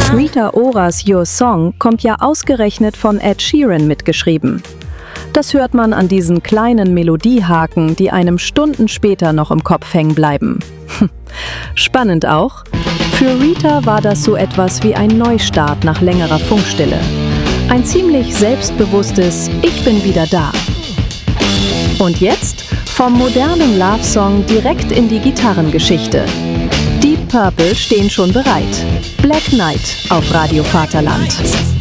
Rita Oras Your Song kommt ja ausgerechnet von Ed Sheeran mitgeschrieben. Das hört man an diesen kleinen Melodiehaken, die einem Stunden später noch im Kopf hängen bleiben. Spannend auch, für Rita war das so etwas wie ein Neustart nach längerer Funkstille. Ein ziemlich selbstbewusstes Ich bin wieder da. Und jetzt vom modernen Love-Song direkt in die Gitarrengeschichte. Deep Purple stehen schon bereit. Black Knight auf Radio Vaterland.